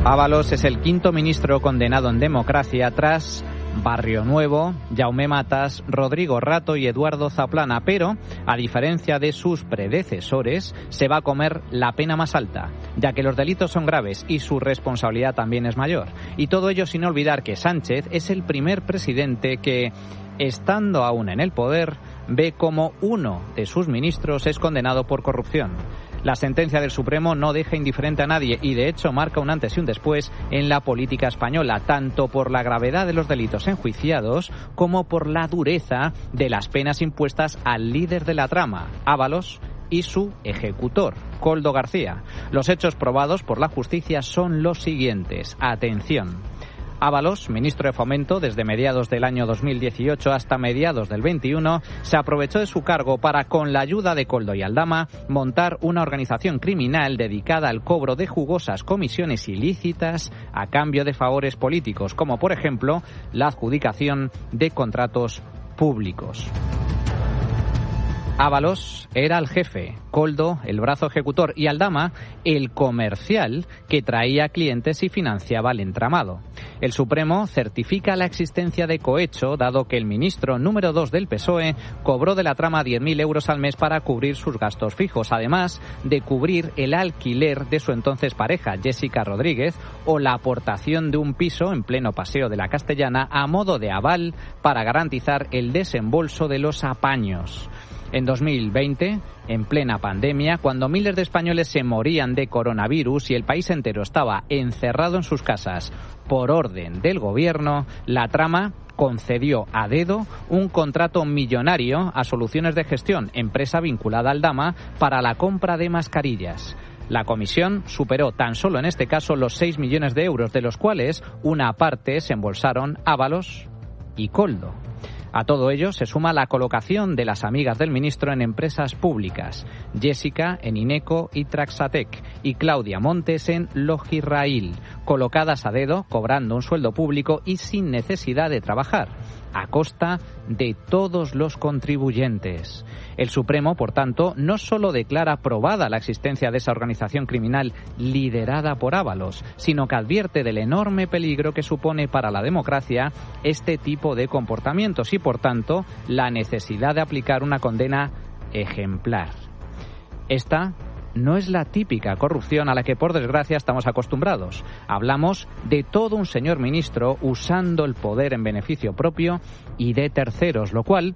Ábalos es el quinto ministro condenado en democracia tras Barrio Nuevo, Jaume Matas, Rodrigo Rato y Eduardo Zaplana, pero, a diferencia de sus predecesores, se va a comer la pena más alta, ya que los delitos son graves y su responsabilidad también es mayor. Y todo ello sin olvidar que Sánchez es el primer presidente que, estando aún en el poder, ve como uno de sus ministros es condenado por corrupción. La sentencia del Supremo no deja indiferente a nadie y, de hecho, marca un antes y un después en la política española, tanto por la gravedad de los delitos enjuiciados como por la dureza de las penas impuestas al líder de la trama, Ábalos, y su ejecutor, Koldo García. Los hechos probados por la justicia son los siguientes. Atención. Ábalos, ministro de Fomento desde mediados del año 2018 hasta mediados del 21, se aprovechó de su cargo para, con la ayuda de Koldo y Aldama, montar una organización criminal dedicada al cobro de jugosas comisiones ilícitas a cambio de favores políticos, como por ejemplo la adjudicación de contratos públicos. Ábalos era el jefe, Koldo el brazo ejecutor y Aldama el comercial que traía clientes y financiaba el entramado. El Supremo certifica la existencia de cohecho, dado que el ministro número 2 del PSOE cobró de la trama 10.000 euros al mes para cubrir sus gastos fijos, además de cubrir el alquiler de su entonces pareja, Jessica Rodríguez, o la aportación de un piso en pleno Paseo de la Castellana a modo de aval para garantizar el desembolso de los apaños. En 2020, en plena pandemia, cuando miles de españoles se morían de coronavirus y el país entero estaba encerrado en sus casas por orden del gobierno, la trama concedió a dedo un contrato millonario a Soluciones de Gestión, empresa vinculada al Aldama, para la compra de mascarillas. La comisión superó tan solo en este caso los 6 millones de euros, de los cuales una parte se embolsaron Ábalos y Koldo. A todo ello se suma la colocación de las amigas del ministro en empresas públicas, Jessica en Ineco y Traxatec y Claudia Montes en Logirrail, colocadas a dedo, cobrando un sueldo público y sin necesidad de trabajar, a costa de todos los contribuyentes. El Supremo, por tanto, no solo declara probada la existencia de esa organización criminal liderada por Ábalos, sino que advierte del enorme peligro que supone para la democracia este tipo de comportamientos y, por tanto, la necesidad de aplicar una condena ejemplar. Esta no es la típica corrupción a la que, por desgracia, estamos acostumbrados. Hablamos de todo un señor ministro usando el poder en beneficio propio y de terceros, lo cual,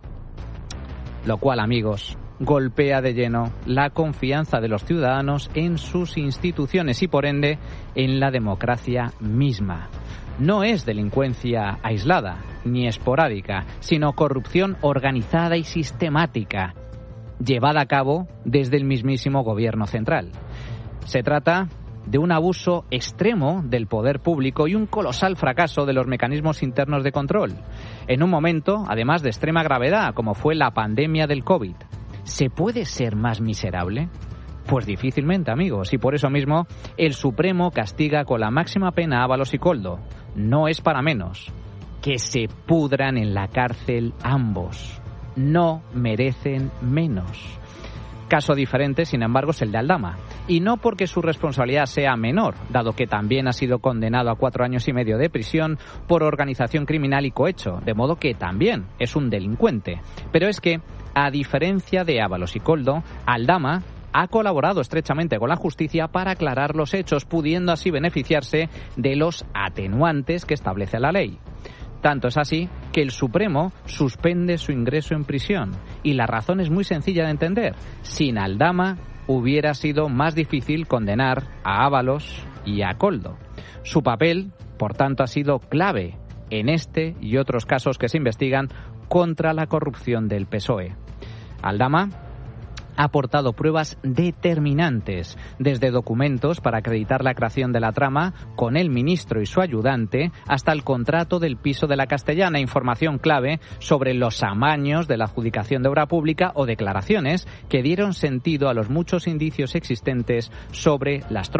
amigos, golpea de lleno la confianza de los ciudadanos en sus instituciones y, por ende, en la democracia misma. No es delincuencia aislada ni esporádica, sino corrupción organizada y sistemática, llevada a cabo desde el mismísimo gobierno central. Se trata de un abuso extremo del poder público y un colosal fracaso de los mecanismos internos de control, en un momento, además, de extrema gravedad, como fue la pandemia del COVID. ¿Se puede ser más miserable? Pues difícilmente, amigos, y por eso mismo el Supremo castiga con la máxima pena a Ábalos y Koldo. No es para menos. Que se pudran en la cárcel ambos. No merecen menos. Caso diferente, sin embargo, es el de Aldama. Y no porque su responsabilidad sea menor, dado que también ha sido condenado a 4 años y medio de prisión por organización criminal y cohecho, de modo que también es un delincuente. Pero es que, a diferencia de Ábalos y Koldo, Aldama ha colaborado estrechamente con la justicia para aclarar los hechos, pudiendo así beneficiarse de los atenuantes que establece la ley. Tanto es así que el Supremo suspende su ingreso en prisión. Y la razón es muy sencilla de entender. Sin Aldama hubiera sido más difícil condenar a Ábalos y a Koldo. Su papel, por tanto, ha sido clave en este y otros casos que se investigan contra la corrupción del PSOE. Aldama ha aportado pruebas determinantes, desde documentos para acreditar la creación de la trama con el ministro y su ayudante, hasta el contrato del piso de la Castellana, información clave sobre los amaños de la adjudicación de obra pública o declaraciones que dieron sentido a los muchos indicios existentes sobre las